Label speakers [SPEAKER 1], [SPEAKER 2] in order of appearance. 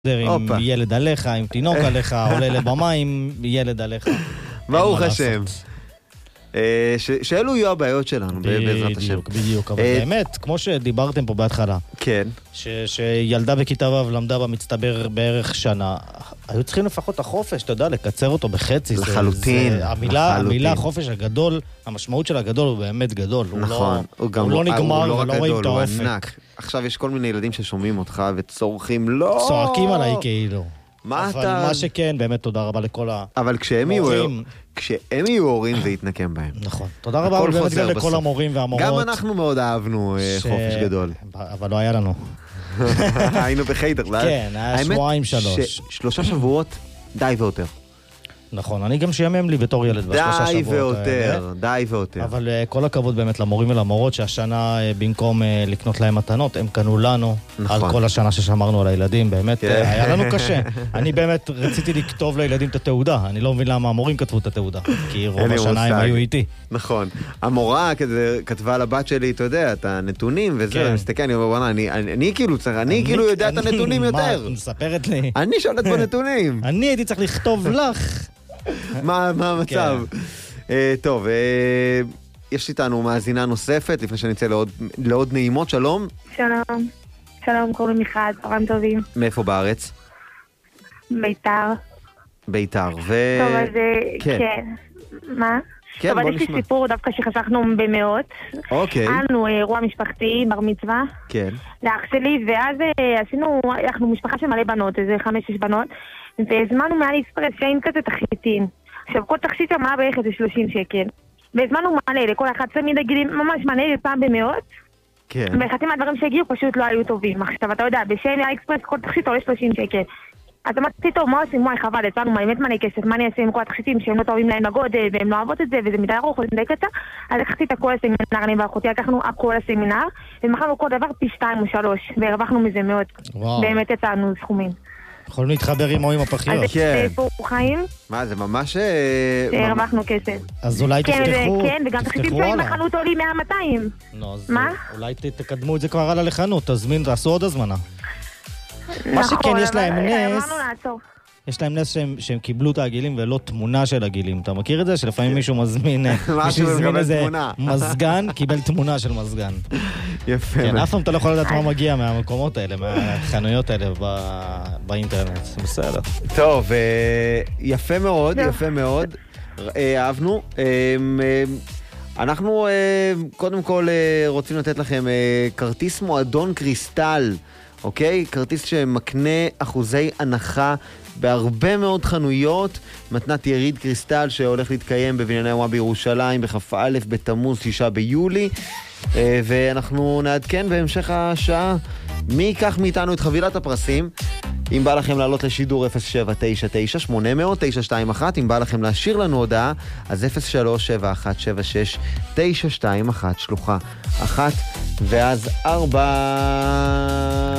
[SPEAKER 1] עם ילד עליך, עם תינוק עליך, עולה לבמה עם ילד עליך.
[SPEAKER 2] ברוך השם. שאלו יהיו הבעיות שלנו, בעזרת השם.
[SPEAKER 1] בדיוק, אבל באמת, כמו שדיברתם פה בהתחלה,
[SPEAKER 2] כן.
[SPEAKER 1] שילדה בכיתה ו' למדה במצטבר בערך שנה, היו צריכים לפחות החופש, אתה יודע, לקצר אותו בחצי.
[SPEAKER 2] לחלוטין.
[SPEAKER 1] המילה חופש הגדול, המשמעות של הגדול הוא באמת גדול.
[SPEAKER 2] נכון.
[SPEAKER 1] הוא לא נגמר ולא רואים את האופק.
[SPEAKER 2] עכשיו יש כל מיני ילדים ששומעים אותך וצורכים,
[SPEAKER 1] צועקים עליי כאילו.
[SPEAKER 2] מה
[SPEAKER 1] אבל
[SPEAKER 2] אתה...
[SPEAKER 1] מה שכן, באמת תודה רבה לכל המורים.
[SPEAKER 2] אבל כשהם יהיו הורים זה יתנקם בהם.
[SPEAKER 1] נכון. תודה רבה באמת גם לכל המורים והמורות.
[SPEAKER 2] גם אנחנו מאוד אהבנו חופש גדול.
[SPEAKER 1] אבל לא היה לנו.
[SPEAKER 2] היינו בחיידר.
[SPEAKER 1] כן, היה שבועיים 3.
[SPEAKER 2] 3 שבועות, די ויותר.
[SPEAKER 1] נכון, אני גם שיאמם לי בתור ילד בשלושה שבועות.
[SPEAKER 2] די ויותר.
[SPEAKER 1] אבל כל הכבוד באמת למורים ולמורות שהשנה במקום לקנות להם מתנות, הם קנו לנו על כל השנה ששמרנו על הילדים, באמת היה לנו קשה. אני באמת רציתי לכתוב לילדים את התעודה, אני לא מבין למה המורים כתבו את התעודה, כי רוב השנה הם היו איתי.
[SPEAKER 2] נכון, המורה כתבה לבת שלי, אתה יודע, את הנתונים וזה, מסתכל, אני כאילו יודע את הנתונים יותר.
[SPEAKER 1] מספרת לי.
[SPEAKER 2] אני שולט בנתונים.
[SPEAKER 1] אני הייתי צריך לכתוב לך.
[SPEAKER 2] מה המצב? טוב, יש איתנו מאזינה נוספת, לפני שנצא לעוד נעימות, שלום.
[SPEAKER 3] שלום, שלום, קוראים מיכל, צהריים טובים.
[SPEAKER 2] מאיפה בארץ?
[SPEAKER 3] ביתר.
[SPEAKER 2] ביתר,
[SPEAKER 3] טוב, אז כן. מה?
[SPEAKER 2] כן, בוא נשמע.
[SPEAKER 3] אבל יש לי סיפור דווקא שחסכנו במאות.
[SPEAKER 2] אוקיי.
[SPEAKER 3] היה לנו אירוע משפחתי, בר מצווה.
[SPEAKER 2] כן.
[SPEAKER 3] לאח שלי, ואז אנחנו משפחה של מלא בנות, איזה 5-6 בנות, והזמנו מעלי אקספרס שאין כזה תכשיטים. עכשיו, כל תכשיט שם היה בערך איזה 30 שקל. והזמנו מלא, לכל אחד צמיד הגילים, ממש מלא לפעם במאות.
[SPEAKER 2] כן.
[SPEAKER 3] וחצי מהדברים שהגיעו פשוט לא היו טובים. עכשיו, אתה יודע, בשיילי אקספרס כל תכשיט עולה 30 שקל. אז אמרתי טוב, מה עושים? וואי, חבל, יצאנו באמת מלא כסף, מה אני אעשה עם כל התכשיטים שהם לא טובים להם לגודל, והם לא אוהבות את זה, וזה מדי ארוך, וזה מדי קצר. אז לקחתי את כל הסמינר, אני ואחותי, לקחנו כל הסמינר, ומחרנו כל דבר פי 2 או 3, והרווחנו מזה מאוד. באמת יצאנו סכומים.
[SPEAKER 1] יכולים להתחבר עם או עם הפחיות.
[SPEAKER 3] אז זה סיפור חיים.
[SPEAKER 2] מה, זה ממש...
[SPEAKER 3] הרווחנו כסף.
[SPEAKER 1] אז אולי תפתחו...
[SPEAKER 3] כן, וגם תכשיטים שהיו בחנות עולים 100-200. מה?
[SPEAKER 1] אולי תקדמו את זה כבר הלאה לחנות, תזמין, תעשו עוד הזמנה. מה שכן, יש להם נס, יש להם נס שהם קיבלו את העגילים ולא תמונה של עגילים. אתה מכיר את זה? שלפעמים מישהו מזמין איזה מזגן, קיבל תמונה של מזגן.
[SPEAKER 2] יפה.
[SPEAKER 1] כן, אף פעם אתה לא יכול לדעת מה מגיע מהמקומות האלה, מהחנויות האלה באינטרנט. בסדר.
[SPEAKER 2] טוב, יפה מאוד, יפה מאוד. אהבנו. אנחנו קודם כל רוצים לתת לכם כרטיס מועדון קריסטל. אוקיי? כרטיס שמקנה אחוזי הנחה בהרבה מאוד חנויות, מתנת יריד קריסטל שהולך להתקיים בבנייני האומה בירושלים בכ"א בתמוז 6 ביולי, ואנחנו נעדכן בהמשך השעה מי ייקח מאיתנו את חבילת הפרסים. אם בא לכם לעלות לשידור 0799-800-921, אם בא לכם להשאיר לנו הודעה, אז 03-7176-921, שלוחה 1 ואז 4.